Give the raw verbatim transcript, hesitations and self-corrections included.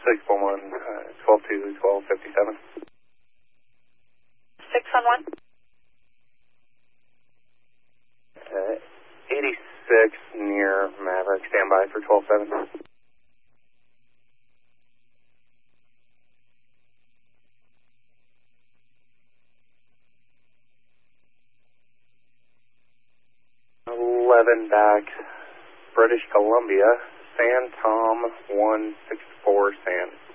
six one one, uh, twelve two, twelve fifty-seven. six one one. Uh, eighty-six near Maverick, standby for twelve seven. eleven back, British Columbia, San Tom one six four San.